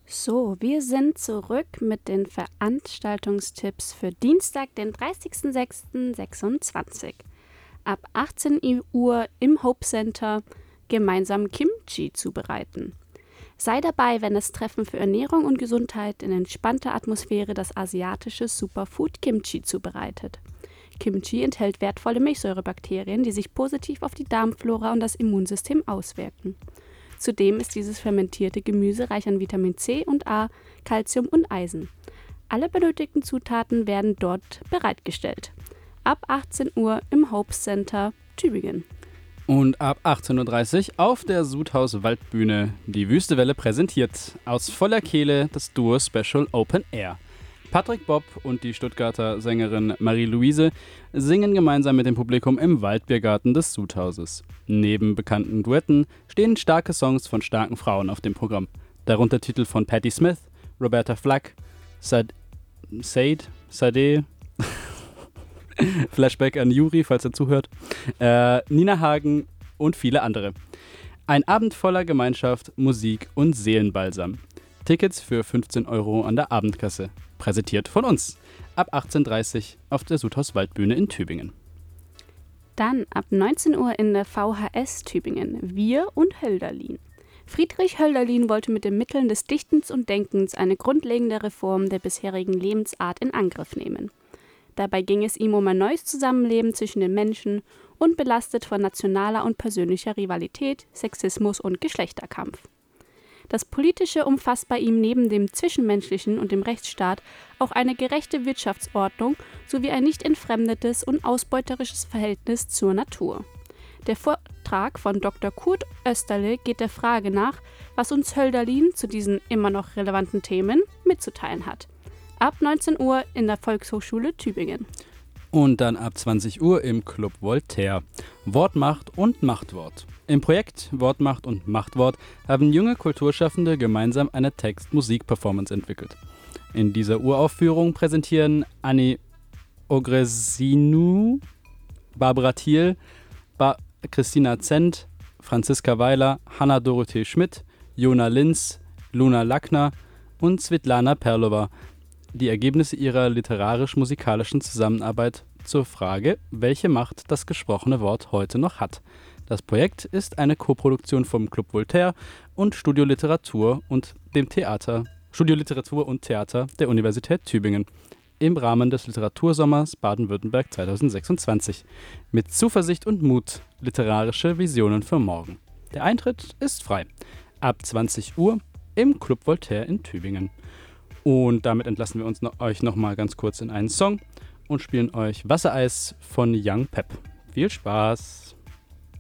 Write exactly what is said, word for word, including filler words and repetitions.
So, wir sind zurück mit den Veranstaltungstipps für Dienstag, den dreißigsten sechsten sechsundzwanzig. Ab achtzehn Uhr im Hope Center gemeinsam Kimchi zubereiten. Sei dabei, wenn das Treffen für Ernährung und Gesundheit in entspannter Atmosphäre das asiatische Superfood Kimchi zubereitet. Kimchi enthält wertvolle Milchsäurebakterien, die sich positiv auf die Darmflora und das Immunsystem auswirken. Zudem ist dieses fermentierte Gemüse reich an Vitamin C und A, Calcium und Eisen. Alle benötigten Zutaten werden dort bereitgestellt. Ab achtzehn Uhr im Hope Center Tübingen. Und ab achtzehn Uhr dreißig auf der Sudhaus Waldbühne die Wüstewelle präsentiert aus voller Kehle das Duo Special Open Air. Patrick Bob und die Stuttgarter Sängerin Marie-Louise singen gemeinsam mit dem Publikum im Waldbiergarten des Sudhauses. Neben bekannten Duetten stehen starke Songs von starken Frauen auf dem Programm. Darunter Titel von Patti Smith, Roberta Flack, Sad- Sade, Sade, Flashback an Juri, falls er zuhört, äh, Nina Hagen und viele andere. Ein Abend voller Gemeinschaft, Musik und Seelenbalsam. Tickets für fünfzehn Euro an der Abendkasse. Präsentiert von uns. Ab achtzehn Uhr dreißig auf der Sudhaus Waldbühne in Tübingen. Dann ab neunzehn Uhr in der V H S Tübingen Wir und Hölderlin. Friedrich Hölderlin wollte mit den Mitteln des Dichtens und Denkens eine grundlegende Reform der bisherigen Lebensart in Angriff nehmen. Dabei ging es ihm um ein neues Zusammenleben zwischen den Menschen, unbelastet von nationaler und persönlicher Rivalität, Sexismus und Geschlechterkampf. Das Politische umfasst bei ihm neben dem Zwischenmenschlichen und dem Rechtsstaat auch eine gerechte Wirtschaftsordnung sowie ein nicht entfremdetes und ausbeuterisches Verhältnis zur Natur. Der Vortrag von Doktor Kurt Oesterle geht der Frage nach, was uns Hölderlin zu diesen immer noch relevanten Themen mitzuteilen hat. Ab neunzehn Uhr in der Volkshochschule Tübingen. Und dann ab zwanzig Uhr im Club Voltaire. Wortmacht und Machtwort. Im Projekt Wortmacht und Machtwort haben junge Kulturschaffende gemeinsam eine Text-Musik-Performance entwickelt. In dieser Uraufführung präsentieren Annie Ogresinu, Barbara Thiel, ba- Christina Zendt, Franziska Weiler, Hanna Dorothee Schmidt, Jona Linz, Luna Lackner und Svetlana Perlova die Ergebnisse ihrer literarisch-musikalischen Zusammenarbeit zur Frage, welche Macht das gesprochene Wort heute noch hat. Das Projekt ist eine Koproduktion vom Club Voltaire und Studio Literatur und dem Theater, Studio Literatur und Theater der Universität Tübingen im Rahmen des Literatursommers Baden-Württemberg zwanzig sechsundzwanzig. Mit Zuversicht und Mut, literarische Visionen für morgen. Der Eintritt ist frei. Ab zwanzig Uhr im Club Voltaire in Tübingen. Und damit entlassen wir uns noch, euch nochmal ganz kurz in einen Song und spielen euch Wassereis von Young Pep. Viel Spaß!